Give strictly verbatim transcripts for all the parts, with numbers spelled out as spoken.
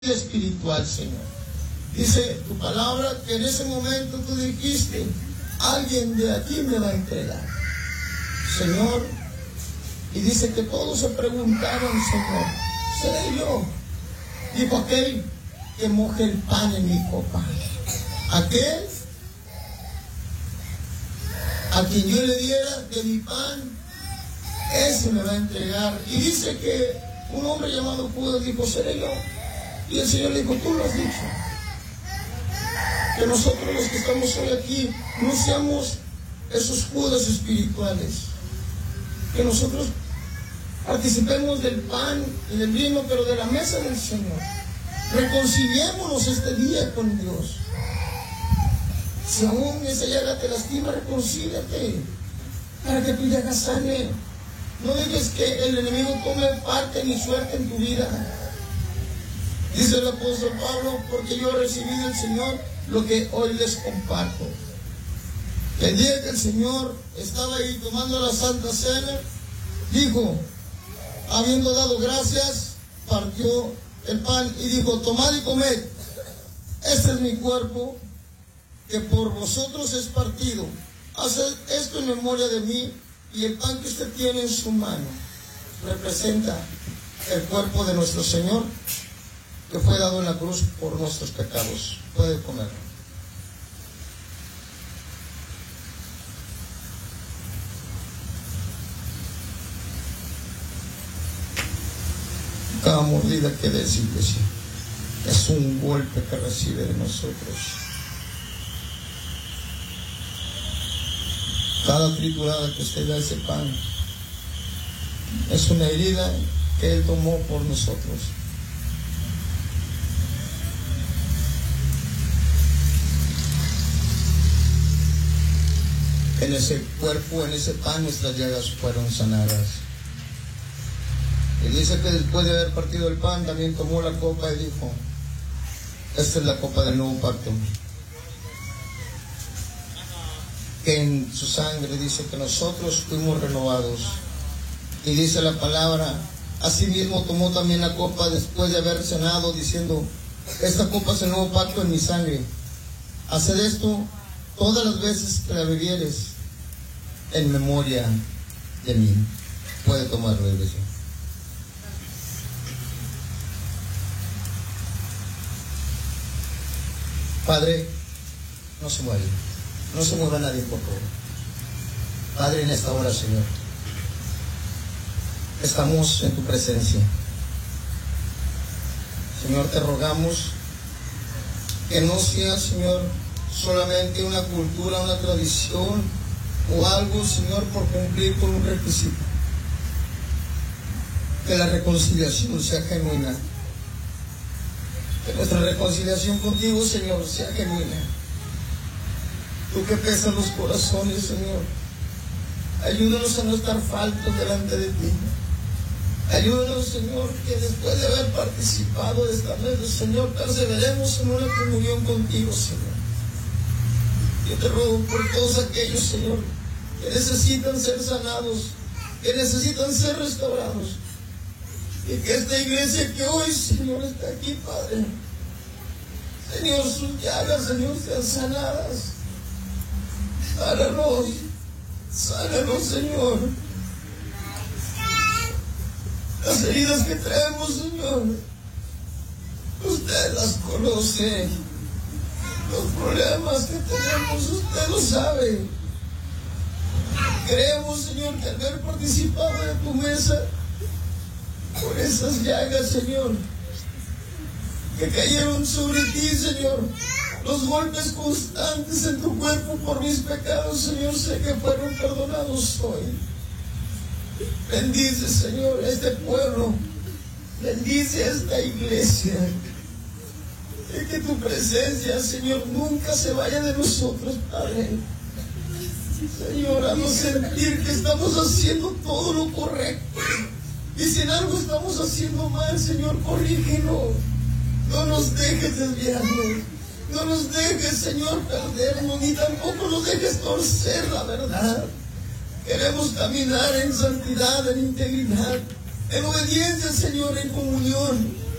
espiritual, Señor. Dice tu palabra que en ese momento tú dijiste, alguien de aquí me va a entregar, Señor. Y dice que todos se preguntaron, Señor, ¿seré yo? Dijo aquel que moje el pan en mi copa, aquel a quien yo le diera de mi pan, ese me va a entregar. Y dice que un hombre llamado Judas dijo, ¿seré yo? Y el Señor le dijo, tú lo has dicho. Que nosotros los que estamos hoy aquí no seamos esos Judas espirituales. Que nosotros participemos del pan y del vino, pero de la mesa del Señor. Reconciliémonos este día con Dios. Si aún esa llaga te lastima, reconcíliate para que tu llaga sane. No dejes que el enemigo tome parte ni suerte en tu vida. Dice el apóstol Pablo, porque yo recibí del Señor lo que hoy les comparto. El día que el Señor estaba ahí tomando la Santa Cena, dijo, habiendo dado gracias, partió el pan y dijo, tomad y comed, este es mi cuerpo, que por vosotros es partido. Haced esto en memoria de mí. Y el pan que usted tiene en su mano representa el cuerpo de nuestro Señor, que fue dado en la cruz por nuestros pecados. Puede comerlo. Cada mordida que des, iglesia, es un golpe que recibe de nosotros. Cada triturada que usted da ese pan es una herida que Él tomó por nosotros. En ese cuerpo, en ese pan, nuestras llagas fueron sanadas. Y dice que después de haber partido el pan, también tomó la copa y dijo, esta es la copa del nuevo pacto, que en su sangre dice que nosotros fuimos renovados. Y dice la palabra, asimismo tomó también la copa después de haber cenado, diciendo, esta copa es el nuevo pacto en mi sangre. Haced esto todas las veces que la bebieres en memoria de mí. Puede tomarlo, iglesia. Padre, no se mueve. No se mueva nadie, por favor. Padre, en esta hora, Señor, estamos en tu presencia. Señor, te rogamos que no sea, Señor, solamente una cultura, una tradición o algo, Señor, por cumplir con un requisito. Que la reconciliación sea genuina. Que nuestra reconciliación contigo, Señor, sea genuina. Tú que pesas los corazones, Señor, ayúdanos a no estar faltos delante de ti. Ayúdanos, Señor, que después de haber participado de esta mesa, Señor, perseveremos en una comunión contigo, Señor. Yo te ruego por todos aquellos, Señor, que necesitan ser sanados, que necesitan ser restaurados. Y que esta iglesia que hoy, Señor, está aquí, Padre, Señor, sus llagas, Señor, sean sanadas. Sánanos, sánanos, Señor. Las heridas que traemos, Señor, usted las conoce. Los problemas que tenemos, usted lo sabe. Creemos, Señor, que al haber participado de tu mesa, por esas llagas, Señor, que cayeron sobre ti, Señor, los golpes constantes en tu cuerpo por mis pecados, Señor, sé que fueron perdonados hoy. Bendice, Señor, a este pueblo. Bendice a esta iglesia. Y que tu presencia, Señor, nunca se vaya de nosotros, Padre. Señor, haznos sentir que estamos haciendo todo lo correcto. Y si en algo estamos haciendo mal, Señor, corrígenos. No nos dejes desviarnos. No nos dejes, Señor, perdernos, ni tampoco nos dejes torcer la verdad. Queremos caminar en santidad, en integridad, en obediencia, Señor, en comunión.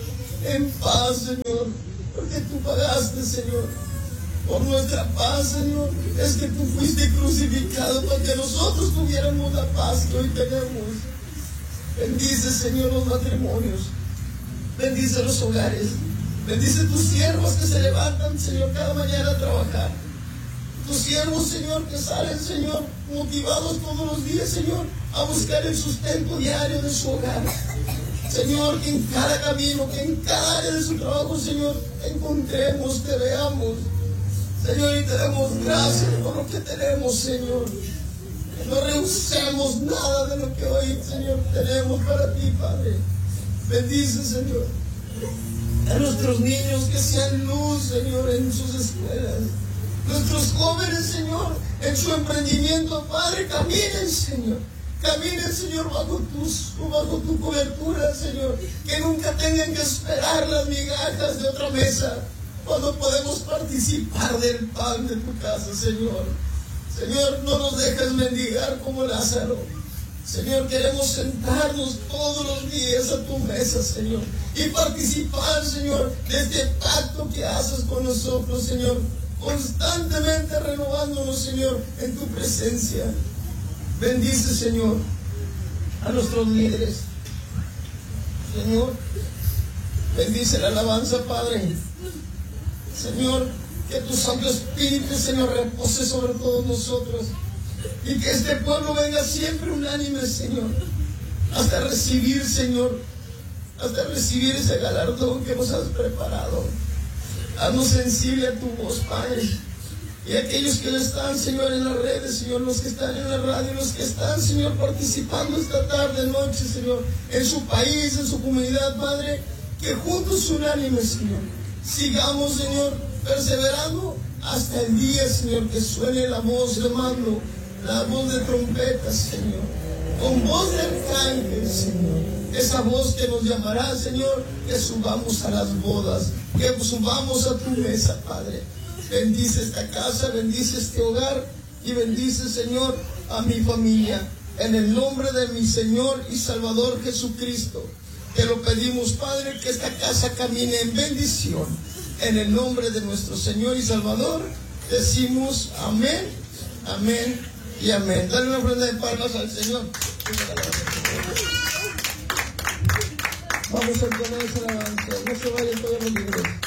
en paz, Señor, porque tú pagaste, Señor, por nuestra paz, Señor. Es que tú fuiste crucificado para que nosotros tuviéramos la paz que hoy tenemos. Bendice, Señor, los matrimonios, bendice los hogares, bendice tus siervos que se levantan, Señor, cada mañana a trabajar. Tus siervos, Señor, que salen, Señor, motivados todos los días, Señor, a buscar el sustento diario de su hogar. Señor, que en cada camino, que en cada área de su trabajo, Señor, te encontremos, te veamos. Señor, y te damos gracias por lo que tenemos, Señor. Que no rehusemos nada de lo que hoy, Señor, tenemos para ti, Padre. Bendice, Señor, a nuestros niños, que sean luz, Señor, en sus escuelas. Nuestros jóvenes, Señor, en su emprendimiento, Padre, caminen, Señor. Caminen, Señor, bajo tu, bajo tu cobertura, Señor. Que nunca tengan que esperar las migajas de otra mesa, cuando podemos participar del pan de tu casa, Señor. Señor, no nos dejes mendigar como Lázaro. Señor, queremos sentarnos todos los días a tu mesa, Señor, y participar, Señor, de este pacto que haces con nosotros, Señor, constantemente renovándonos, Señor, en tu presencia. Bendice, Señor, a nuestros líderes. Señor, bendice la alabanza, Padre. Señor, que tu Santo Espíritu, Señor, repose sobre todos nosotros, y que este pueblo venga siempre unánime, Señor, hasta recibir, Señor, hasta recibir ese galardón que nos has preparado. Haznos sensible a tu voz, Padre. Y aquellos que están, Señor, en las redes, Señor, los que están en la radio, los que están, Señor, participando esta tarde, noche, Señor, en su país, en su comunidad, Padre, que juntos unánimes, Señor, sigamos, Señor, perseverando hasta el día, Señor, que suene la voz de mando, la voz de trompeta, Señor, con voz de arcángel, Señor, esa voz que nos llamará, Señor, que subamos a las bodas, que subamos a tu mesa, Padre. Bendice esta casa, bendice este hogar y bendice, Señor, a mi familia. En el nombre de mi Señor y Salvador Jesucristo, te lo pedimos, Padre, que esta casa camine en bendición. En el nombre de nuestro Señor y Salvador, decimos amén, amén y amén. Dale una ofrenda de palmas al Señor. Vamos a entonar esa alabanza. No se vayan todos los libros.